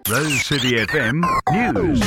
Rose City FM News.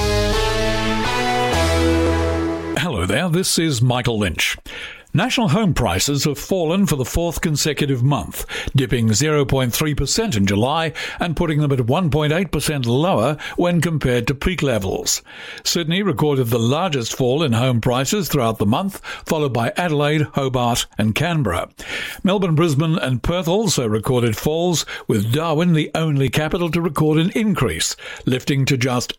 Hello there, this is Michael Lynch. National home prices have fallen for the fourth consecutive month, dipping 0.3% in July and putting them at 1.8% lower when compared to peak levels. Sydney recorded the largest fall in home prices throughout the month, followed by Adelaide, Hobart and Canberra. Melbourne, Brisbane and Perth also recorded falls, with Darwin the only capital to record an increase, lifting to just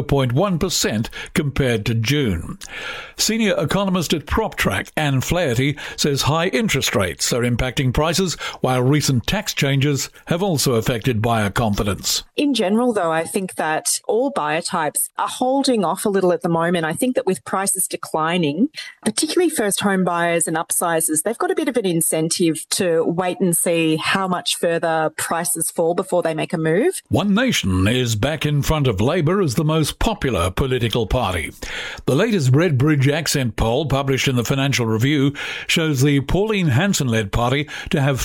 0.1% compared to June. Senior economist at PropTrack, Anne Flaherty, says high interest rates are impacting prices, while recent tax changes have also affected buyer confidence. In general, though, I think that all buyer types are holding off a little at the moment. I think that with prices declining, particularly first home buyers and upsizers, they've got a bit of an incentive to wait and see how much further prices fall before they make a move. One Nation is back in front of Labor as the most popular political party. The latest Redbridge Accent poll, published in the Financial Review, shows the Pauline Hanson-led party to have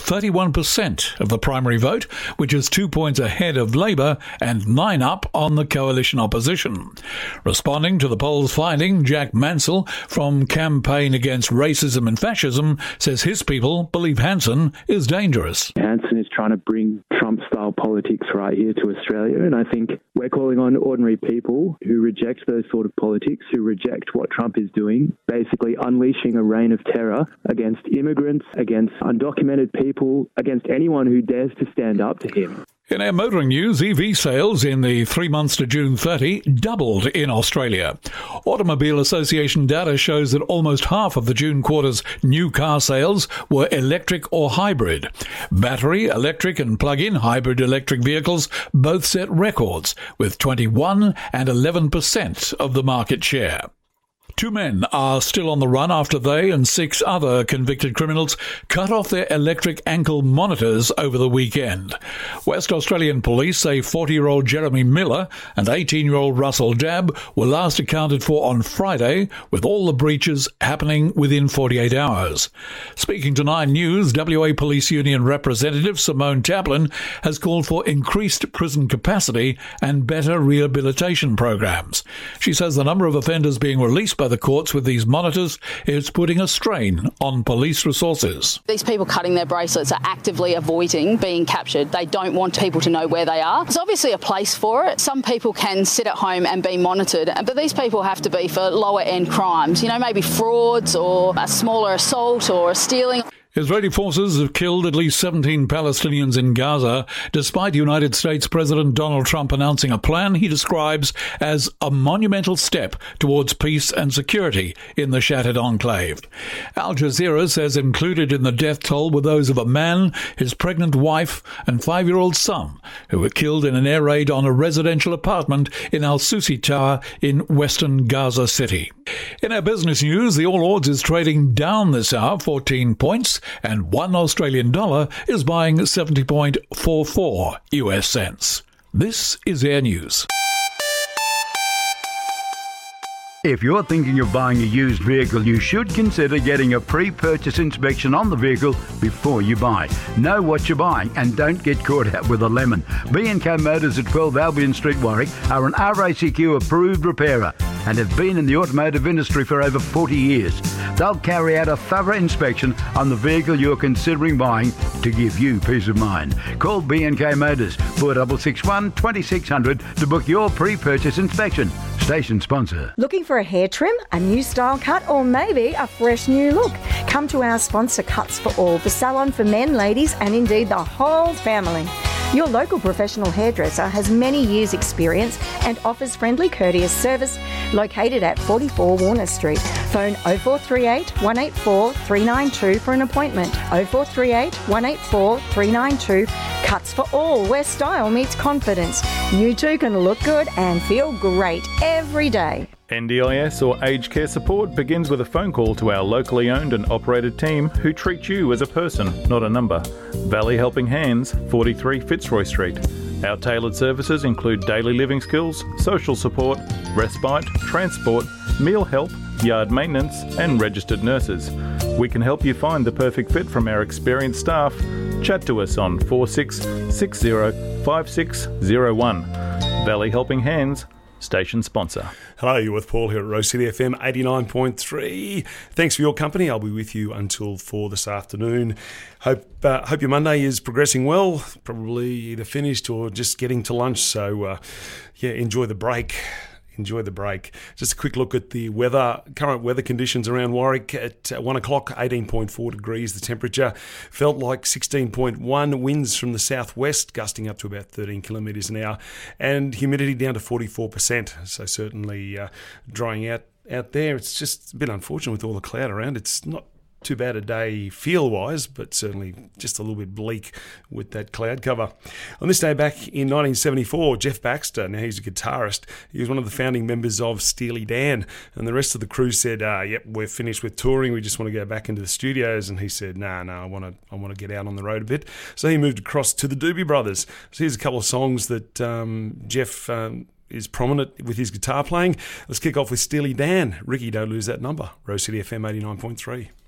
31% of the primary vote, which is 2 points ahead of Labor and 9 up on the coalition opposition. Responding to the poll's finding, Jack Mansell from Campaign Against Racism and Fascism says his people believe Hanson is dangerous. Hanson is trying to bring Trump-style politics right here to Australia, and I think we're calling on ordinary people who reject those sort of politics, who reject what Trump is doing, basically unleashing a reign of terror against immigrants, against undocumented people, against anyone who dares to stand up to him. In our motoring news, EV sales in the 3 months to June 30 doubled in Australia. Automobile Association data shows that almost half of the June quarter's new car sales were electric or hybrid. Battery, electric and plug-in hybrid electric vehicles both set records, with 21 and 11% of the market share. 2 men are still on the run after they and 6 other convicted criminals cut off their electric ankle monitors over the weekend. West Australian police say 40-year-old Jeremy Miller and 18-year-old Russell Dabb were last accounted for on Friday, with all the breaches happening within 48 hours. Speaking to Nine News, WA Police Union representative Simone Taplin has called for increased prison capacity and better rehabilitation programs. She says the number of offenders being released by the courts with these monitors is putting a strain on police resources. These people cutting their bracelets are actively avoiding being captured. They don't want people to know where they are. There's obviously a place for it. Some people can sit at home and be monitored, but these people have to be for lower end crimes, maybe frauds or a smaller assault or a stealing. Israeli forces have killed at least 17 Palestinians in Gaza, despite United States President Donald Trump announcing a plan he describes as a monumental step towards peace and security in the shattered enclave. Al Jazeera says included in the death toll were those of a man, his pregnant wife and 5-year-old son, who were killed in an air raid on a residential apartment in Al Susi Tower in western Gaza City. In our business news, the All Ords is trading down this hour 14 points, and $1 Australian dollar is buying 70.44 US cents. This is Air News. If you're thinking of buying a used vehicle, you should consider getting a pre-purchase inspection on the vehicle before you buy. Know what you're buying and don't get caught out with a lemon. B&K Motors at 12 Albion Street, Warwick are an RACQ approved repairer and have been in the automotive industry for over 40 years. They'll carry out a thorough inspection on the vehicle you're considering buying to give you peace of mind. Call B&K Motors 4661 2600 to book your pre-purchase inspection. Station sponsor. Looking for a hair trim, a new style cut, or maybe a fresh new look? Come to our sponsor, Cuts for All, the salon for men, ladies, and indeed the whole family. Your local professional hairdresser has many years' experience and offers friendly, courteous service, located at 44 Warner Street. Phone 0438 184 392 for an appointment. 0438 184 392. Cuts for All, where style meets confidence. You too can look good and feel great every day. NDIS or aged care support begins with a phone call to our locally owned and operated team who treat you as a person, not a number. Valley Helping Hands, 43 Fitzroy Street. Our tailored services include daily living skills, social support, respite, transport, meal help, yard maintenance and registered nurses. We can help you find the perfect fit from our experienced staff. Chat to us on 4660 5601. Valley Helping Hands, station sponsor. Hello, you're with Paul here at Rose City FM 89.3. Thanks for your company. I'll be with you until 4 this afternoon. Hope your Monday is progressing well, probably either finished or just getting to lunch. So, enjoy the break. Enjoy the break. Just a quick look at the weather, current weather conditions around Warwick at 1 o'clock, 18.4 degrees. The temperature felt like 16.1. Winds from the southwest, gusting up to about 13 kilometres an hour. And humidity down to 44%. So certainly drying out there. It's just a bit unfortunate with all the cloud around. It's not too bad a day feel-wise, but certainly just a little bit bleak with that cloud cover. On this day back in 1974, Jeff Baxter, now he's a guitarist, he was one of the founding members of Steely Dan, and the rest of the crew said, yep, we're finished with touring, we just want to go back into the studios, and he said, no, I want to get out on the road a bit. So he moved across to the Doobie Brothers. So here's a couple of songs that Jeff is prominent with his guitar playing. Let's kick off with Steely Dan. Ricky, don't lose that number. Rose City FM 89.3.